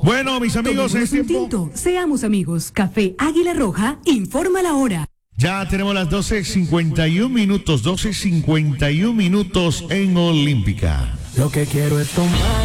Bueno, mis amigos, Tomémonos es un tiempo. tinto, seamos amigos. Café Águila Roja informa la hora. Ya tenemos las 12:51 minutos, 12:51 minutos en Olímpica. Lo que quiero es tomar.